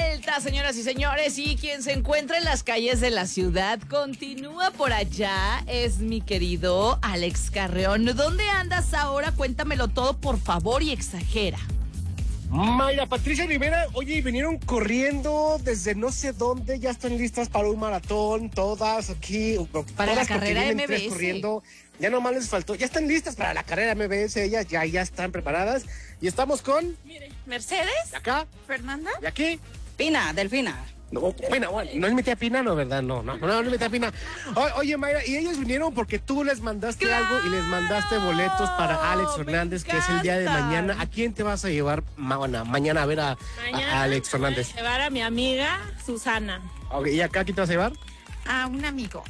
vuelta, señoras y señores, y quien se encuentra en las calles de la ciudad continúa por allá, es mi querido Alex Carreón. ¿Dónde andas ahora? Cuéntamelo todo, por favor, y exagera. Mayra Patricia Rivera, oye, vinieron corriendo desde no sé dónde, ya están listas para un maratón, todas aquí. Para todas la carrera MBS. Corriendo. Ya nomás les faltó, ya están listas para la carrera MBS, ellas ya están preparadas. Y estamos con... Mire, Mercedes, ¿de acá? Fernanda, ¿De aquí? Pina, Delfina. No, bueno, no es mi tía Pina, no, ¿verdad? No es mi tía Pina. Oye, Mayra, y ellos vinieron porque tú les mandaste ¡Claro! algo y les mandaste boletos para Alex Fernández, que es el día de mañana. ¿A quién te vas a llevar mañana a ver a Alex Fernández? Voy a llevar a mi amiga Susana. Okay, ¿y acá quién te vas a llevar? A un amigo.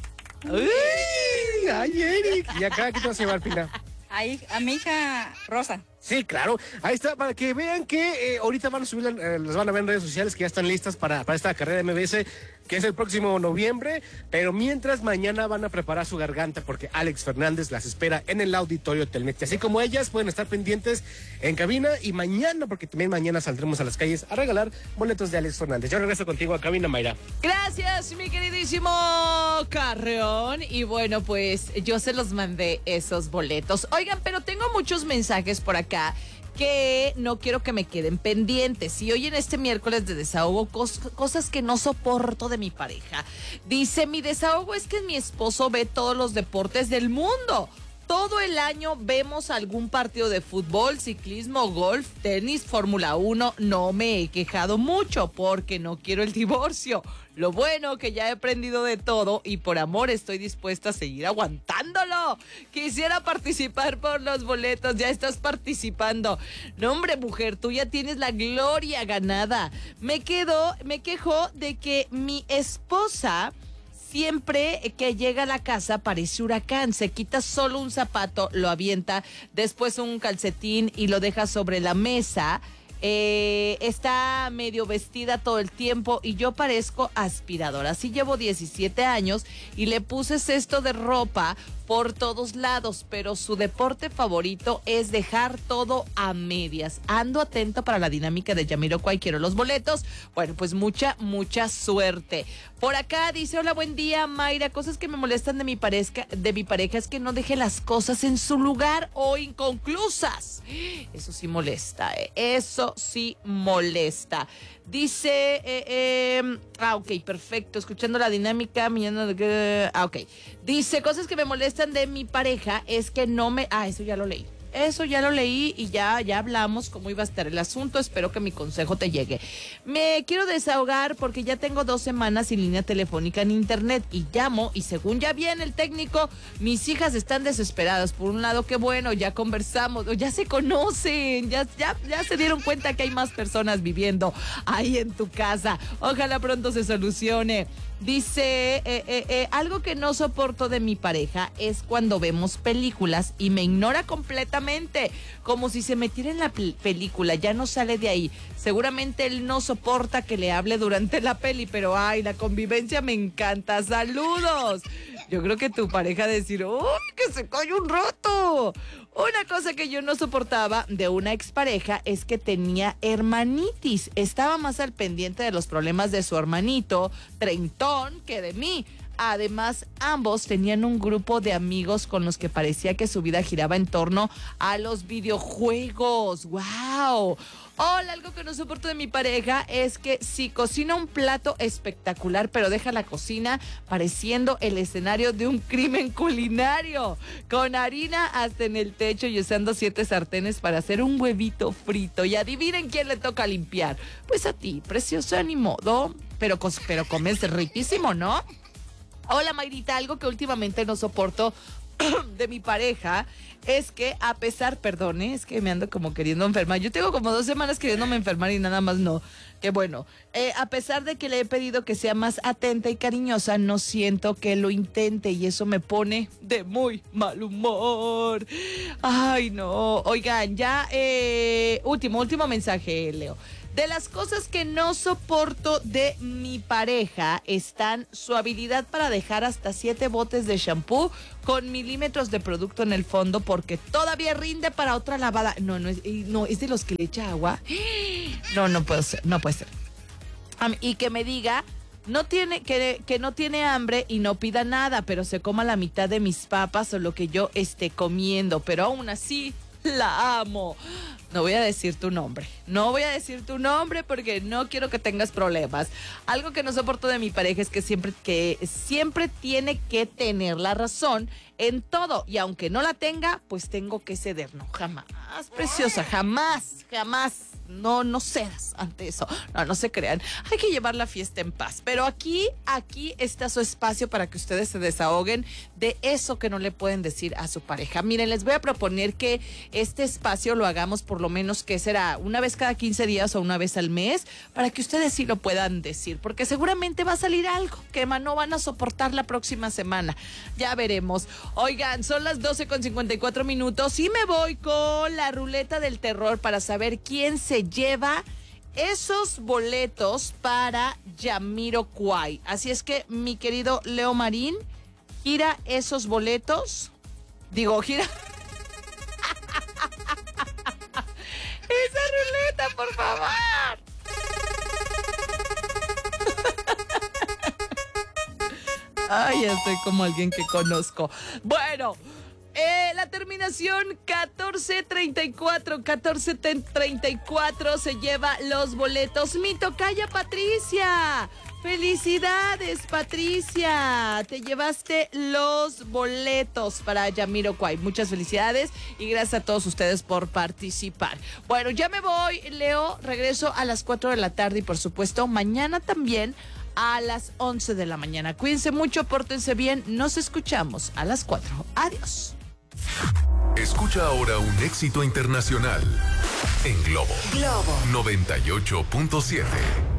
¡Ay, Eric! ¿Y acá quién te vas a llevar, Pina? Ahí, a mi hija Rosa. Sí, claro. Ahí está, para que vean que ahorita van a subir, les van a ver en redes sociales que ya están listas para esta carrera de MBS, que es el próximo noviembre. Pero mientras, mañana van a preparar su garganta porque Alex Fernández las espera en el Auditorio Telmex. Así como ellas, pueden estar pendientes en cabina y mañana, porque también mañana saldremos a las calles a regalar boletos de Alex Fernández. Yo regreso contigo a cabina, Mayra. Gracias, mi queridísimo Carreón. Y bueno, pues yo se los mandé esos boletos. Oigan, pero tengo muchos mensajes por acá que no quiero que me queden pendientes. Y hoy en este miércoles de desahogo, cosas que no soporto de mi pareja. Dice, mi desahogo es que mi esposo ve todos los deportes del mundo. Todo el año vemos algún partido de fútbol, ciclismo, golf, tenis, Fórmula 1. No me he quejado mucho porque no quiero el divorcio. Lo bueno que ya he aprendido de todo y por amor estoy dispuesta a seguir aguantándolo. Quisiera participar por los boletos. Ya estás participando. No, hombre, mujer, tú ya tienes la gloria ganada. Me quejo de que mi esposa... siempre que llega a la casa parece huracán, se quita solo un zapato, lo avienta, después un calcetín y lo deja sobre la mesa. Está medio vestida todo el tiempo y yo parezco aspiradora. Así llevo 17 años y le puse cesto de ropa por todos lados, pero su deporte favorito es dejar todo a medias. Ando atento para la dinámica de Jamiroquai, quiero los boletos. Bueno, pues mucha suerte. Por acá dice, hola, buen día, Mayra. Cosas que me molestan de mi pareja es que no deje las cosas en su lugar o inconclusas. Eso sí molesta, eso sí molesta. Dice, ok, perfecto, escuchando la dinámica, ok. Dice, cosas que me molestan de mi pareja es que no me... eso ya lo leí. Eso ya lo leí y ya hablamos cómo iba a estar el asunto. Espero que mi consejo te llegue. Me quiero desahogar porque ya tengo 2 semanas sin línea telefónica en internet y llamo y según ya viene el técnico, mis hijas están desesperadas. Por un lado, qué bueno, ya conversamos, ya se conocen, ya se dieron cuenta que hay más personas viviendo ahí en tu casa. Ojalá pronto se solucione. Dice, algo que no soporto de mi pareja es cuando vemos películas y me ignora completamente, como si se metiera en la película, ya no sale de ahí. Seguramente él no soporta que le hable durante la peli, pero ay, la convivencia me encanta. ¡Saludos! Yo creo que tu pareja decir, ¡uy, que se calle un rato! Una cosa que yo no soportaba de una expareja es que tenía hermanitis. Estaba más al pendiente de los problemas de su hermanito, treintón, que de mí. Además, ambos tenían un grupo de amigos con los que parecía que su vida giraba en torno a los videojuegos. ¡Wow! Hola, algo que no soporto de mi pareja es que si cocina un plato espectacular, pero deja la cocina pareciendo el escenario de un crimen culinario, con harina hasta en el techo y usando 7 sartenes para hacer un huevito frito. Y adivinen quién le toca limpiar. Pues a ti, preciosa, ni modo, pero comes riquísimo, ¿no? Hola, Mayrita, algo que últimamente no soporto de mi pareja es que a pesar, es que me ando como queriendo enfermar. Yo tengo como 2 semanas queriéndome enfermar y nada más no. Que bueno, a pesar de que le he pedido que sea más atenta y cariñosa, no siento que lo intente y eso me pone de muy mal humor. Ay, no. Oigan, ya, último mensaje, Leo. De las cosas que no soporto de mi pareja están su habilidad para dejar hasta 7 botes de shampoo con milímetros de producto en el fondo porque todavía rinde para otra lavada. No, es de los que le echa agua. No puede ser. Y que me diga, que no tiene hambre y no pida nada, pero se coma la mitad de mis papas o lo que yo esté comiendo, pero aún así la amo. No voy a decir tu nombre. No voy a decir tu nombre porque no quiero que tengas problemas. Algo que no soporto de mi pareja es que siempre tiene que tener la razón en todo. Y aunque no la tenga, pues tengo que ceder. No, jamás, preciosa, jamás. No cedas ante eso. No se crean. Hay que llevar la fiesta en paz. Pero aquí está su espacio para que ustedes se desahoguen de eso que no le pueden decir a su pareja. Miren, les voy a proponer que este espacio lo hagamos por lo menos, que será una vez cada 15 días o una vez al mes, para que ustedes sí lo puedan decir, porque seguramente va a salir algo que no van a soportar la próxima semana. Ya veremos. Oigan, son las 12:54 y me voy con la ruleta del terror para saber quién se lleva esos boletos para Jamiroquai. Así es que, mi querido Leo Marín, gira esos boletos. Gira esa ruleta, por favor. Ay, ya estoy como alguien que conozco. Bueno, la terminación 1434 se lleva los boletos. Mi tocaya Patricia. ¡Felicidades, Patricia! Te llevaste los boletos para Jamiroquai. Muchas felicidades y gracias a todos ustedes por participar. Bueno, ya me voy, Leo. Regreso a las 4 de la tarde y, por supuesto, mañana también a las 11 de la mañana. Cuídense mucho, pórtense bien. Nos escuchamos a las 4. Adiós. Escucha ahora un éxito internacional en Globo 98.7.